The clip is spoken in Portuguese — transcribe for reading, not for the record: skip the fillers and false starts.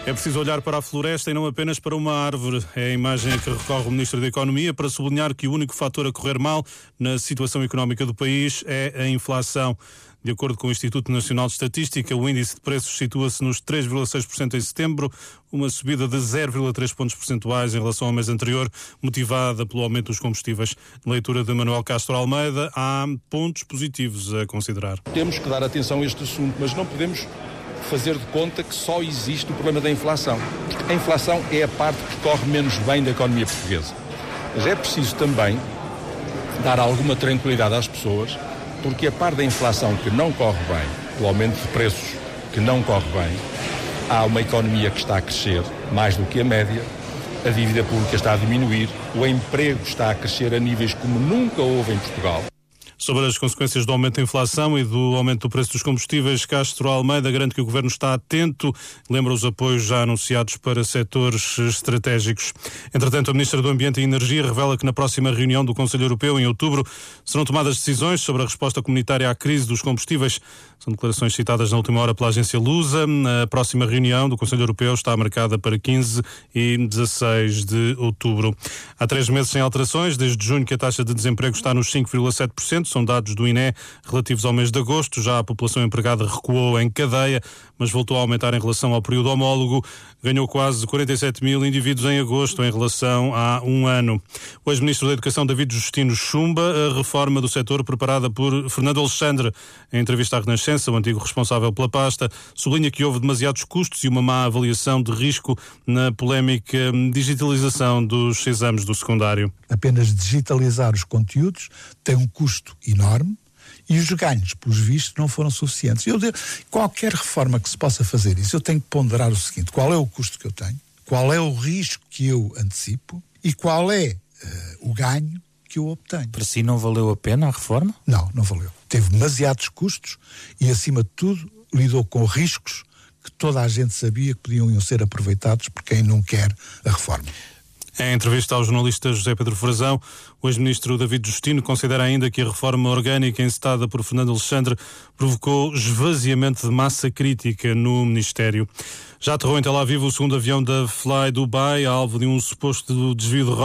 É preciso olhar para a floresta e não apenas para uma árvore. É a imagem a que recorre o Ministro da Economia para sublinhar que o único fator a correr mal na situação económica do país é a inflação. De acordo com o Instituto Nacional de Estatística, o índice de preços situa-se nos 3,6% em setembro, uma subida de 0,3 pontos percentuais em relação ao mês anterior, motivada pelo aumento dos combustíveis. Na leitura de Manuel Castro Almeida, há pontos positivos a considerar. Temos que dar atenção a este assunto, mas não podemos fazer de conta que só existe o problema da inflação. A inflação é a parte que corre menos bem da economia portuguesa. Mas é preciso também dar alguma tranquilidade às pessoas, porque a parte da inflação que não corre bem, o aumento de preços que não corre bem, há uma economia que está a crescer mais do que a média, a dívida pública está a diminuir, o emprego está a crescer a níveis como nunca houve em Portugal. Sobre as consequências do aumento da inflação e do aumento do preço dos combustíveis, Castro Almeida garante que o Governo está atento, lembra os apoios já anunciados para setores estratégicos. Entretanto, a Ministra do Ambiente e Energia revela que na próxima reunião do Conselho Europeu, em outubro, serão tomadas decisões sobre a resposta comunitária à crise dos combustíveis. São declarações citadas na última hora pela agência Lusa. A próxima reunião do Conselho Europeu está marcada para 15 e 16 de outubro. Há 3 meses sem alterações, desde junho que a taxa de desemprego está nos 5,7%. São dados do INE relativos ao mês de agosto. Já a população empregada recuou em cadeia, mas voltou a aumentar em relação ao período homólogo. Ganhou quase 47 mil indivíduos em agosto em relação a um ano. O ex-ministro da Educação, David Justino, chumba a reforma do setor preparada por Fernando Alexandre. Em entrevista à Renascença, o antigo responsável pela pasta sublinha que houve demasiados custos e uma má avaliação de risco na polémica digitalização dos exames do secundário. Apenas digitalizar os conteúdos tem um custo enorme e os ganhos, pelos vistos, não foram suficientes. Qualquer reforma que se possa fazer isso, eu tenho que ponderar o seguinte: qual é o custo que eu tenho, qual é o risco que eu antecipo e qual é o ganho que eu obtenho. Para si não valeu a pena a reforma? Não valeu. Teve demasiados custos e, acima de tudo, lidou com riscos que toda a gente sabia que podiam ser aproveitados por quem não quer a reforma. Em entrevista ao jornalista José Pedro Frazão, o ex-ministro David Justino considera ainda que a reforma orgânica encetada por Fernando Alexandre provocou esvaziamento de massa crítica no Ministério. Já aterrou em Tel Aviv o segundo avião da Fly Dubai, alvo de um suposto desvio de rota